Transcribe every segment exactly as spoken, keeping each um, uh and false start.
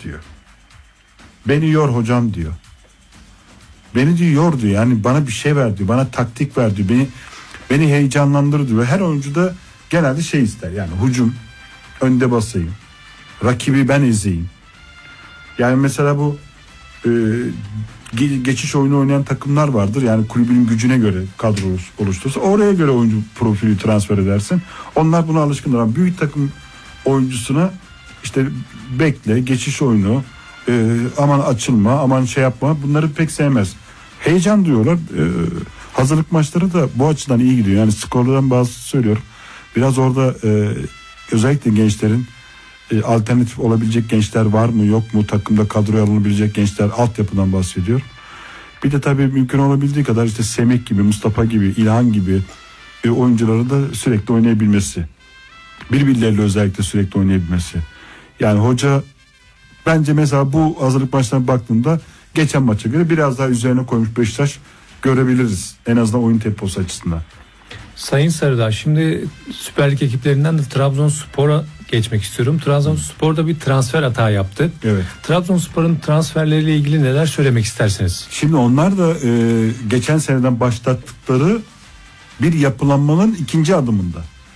istiyor. Beni yor hocam diyor. Beni diyor yor diyor. Yani bana bir şey ver diyor. Bana taktik ver diyor. Beni beni heyecanlandır diyor. Her oyuncu da genelde şey ister. Yani hücum, önde basayım. Rakibi ben izleyeyim. Yani mesela bu e, geçiş oyunu oynayan takımlar vardır. Yani kulübün gücüne göre kadro oluşturursa oraya göre oyuncu profili transfer edersin. Onlar buna alışkınlar. Büyük takım oyuncusuna işte bekle, geçiş oyunu, e, aman açılma, aman şey yapma, bunları pek sevmez. Heyecan diyorlar. E, hazırlık maçları da bu açıdan iyi gidiyor. Yani skorlardan bazı söylüyorum. Biraz orada e, özellikle gençlerin e, alternatif olabilecek gençler var mı yok mu, takımda kadroya alınabilecek gençler, altyapıdan bahsediyor. Bir de tabii mümkün olabildiği kadar işte Semih gibi, Mustafa gibi, İlhan gibi e, oyuncuların da sürekli oynayabilmesi. Birbirleriyle özellikle sürekli oynayabilmesi. Yani hoca bence mesela bu hazırlık maçlarına baktığında geçen maça göre biraz daha üzerine koymuş Beşiktaş görebiliriz. En azından oyun temposu açısından. Sayın Sarıdağ, şimdi Süper Lig ekiplerinden de Trabzonspor'a geçmek istiyorum. Trabzonspor'da bir transfer hata yaptı. Evet. Trabzonspor'un transferleriyle ilgili neler söylemek istersiniz? Şimdi onlar da e, geçen seneden başlattıkları bir yapılanmanın ikinci adımında.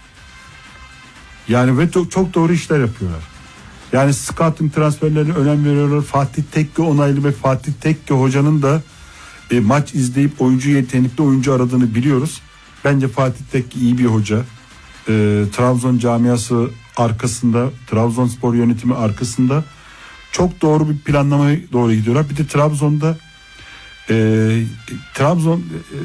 Yani ve çok, çok doğru işler yapıyorlar. Yani scouting transferlerine önem veriyorlar. Fatih Tekke onaylı ve Fatih Tekke hocanın da e, maç izleyip oyuncu yetenekli oyuncu aradığını biliyoruz. Bence Fatih Tekke iyi bir hoca. E, Trabzon camiası arkasında, Trabzonspor yönetimi arkasında çok doğru bir planlamaya doğru gidiyorlar. Bir de Trabzon'da e, Trabzon e,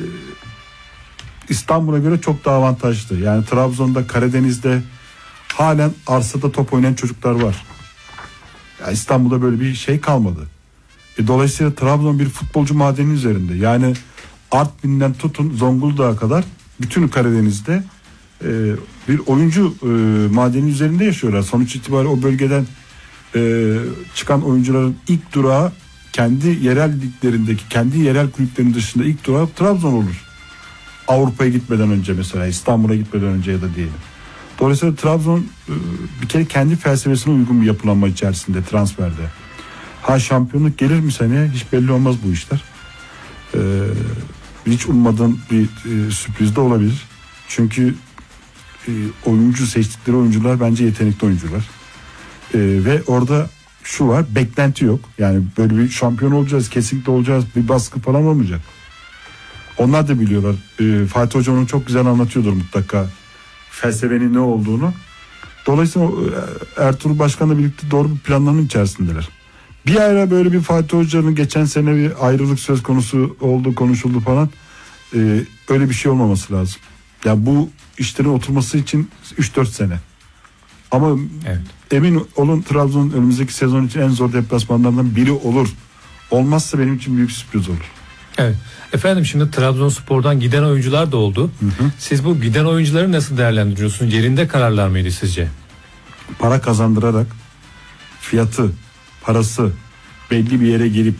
İstanbul'a göre çok daha avantajlı. Yani Trabzon'da, Karadeniz'de halen arsada top oynayan çocuklar var. Yani İstanbul'da böyle bir şey kalmadı. E, dolayısıyla Trabzon bir futbolcu madeni üzerinde. Yani Artvin'den tutun Zonguldak'a kadar bütün Karadeniz'de e, bir oyuncu e, madeni üzerinde yaşıyorlar. Sonuç itibariyle o bölgeden e, çıkan oyuncuların ilk durağı kendi yerel liglerindeki, kendi yerel kulüplerinin dışında ilk durağı Trabzon olur. Avrupa'ya gitmeden önce, mesela İstanbul'a gitmeden önce ya da diyelim. Dolayısıyla Trabzon bir kere kendi felsefesine uygun bir yapılanma içerisinde transferde. Ha şampiyonluk gelir mi seneye hiç belli olmaz bu işler. Ee, hiç ummadığın bir e, sürpriz de olabilir. Çünkü e, oyuncu seçtikleri oyuncular bence yetenekli oyuncular. E, ve orada şu var, beklenti yok. Yani böyle bir şampiyon olacağız, kesinlikle olacağız, bir baskı falan olmayacak. Onlar da biliyorlar. E, Fatih Hoca onu çok güzel anlatıyordur mutlaka. Felsefenin ne olduğunu. Dolayısıyla Ertuğrul Başkan'la birlikte doğru bir planlamanın içerisindeler. Bir ara böyle bir Fatih Hoca'nın geçen sene bir ayrılık söz konusu oldu, konuşuldu falan. Ee, öyle bir şey olmaması lazım. Ya yani bu işlerin oturması için üç dört sene. Ama evet, emin olun Trabzon önümüzdeki sezon için en zor deplasmanlardan biri olur. Olmazsa benim için büyük sürpriz olur. Evet. Efendim şimdi Trabzonspor'dan giden oyuncular da oldu. Hı hı. Siz bu giden oyuncuları nasıl değerlendiriyorsunuz? Yerinde kararlar mıydı sizce? Para kazandırarak, fiyatı, parası belli bir yere gelip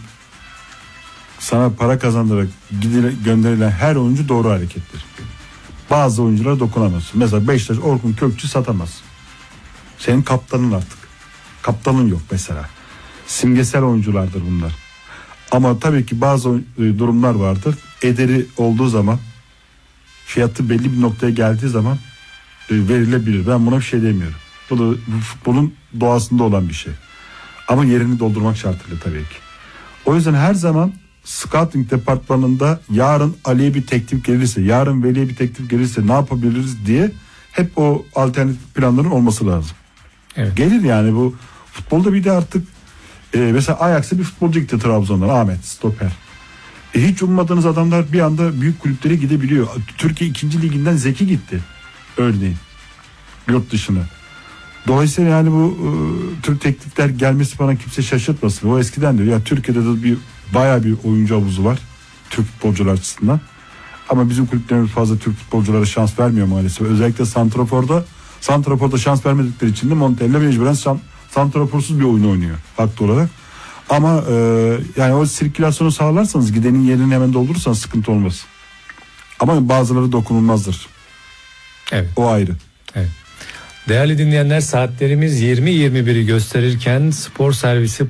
sana para kazandırarak gidile, gönderilen her oyuncu doğru harekettir. Bazı oyunculara dokunamazsın. Mesela Beşiktaş Orkun Kökçü satamaz. Senin kaptanın artık. Kaptanın yok mesela. Simgesel oyunculardır bunlar. Ama tabii ki bazı durumlar vardır. Ederi olduğu zaman, fiyatı belli bir noktaya geldiği zaman verilebilir. Ben buna bir şey demiyorum. Bu da futbolun doğasında olan bir şey. Ama yerini doldurmak şartıyla tabii ki. O yüzden her zaman scouting departmanında yarın Ali'ye bir teklif gelirse, yarın Veli'ye bir teklif gelirse ne yapabiliriz diye hep o alternatif planların olması lazım. Evet. Gelir yani bu futbolda bir de artık Ee, mesela Ajax'a bir futbolcu gitti Trabzon'dan, Ahmet stoper. E, hiç ummadığınız adamlar bir anda büyük kulüplere gidebiliyor. Türkiye ikinci liginden Zeki gitti örneğin yurt dışına. Dolayısıyla yani bu e, tür teklifler gelmesi bana kimse şaşırtmasın. O eskiden de ya Türkiye'de de bir bayağı bir oyuncu havuzu var Türk futbolcular açısından. Ama bizim kulüplerimiz fazla Türk futbolculara şans vermiyor maalesef. Özellikle santraforda santraforda şans vermedikleri için de Montella mecburen şans santraforsuz bir oyun oynuyor haklı olarak. Ama e, yani o sirkülasyonu sağlarsanız, gidenin yerini hemen doldurursanız sıkıntı olmaz. Ama bazıları dokunulmazdır. Evet. O ayrı. Evet. Değerli dinleyenler, saatlerimiz yirmi yirmi biri gösterirken spor servisi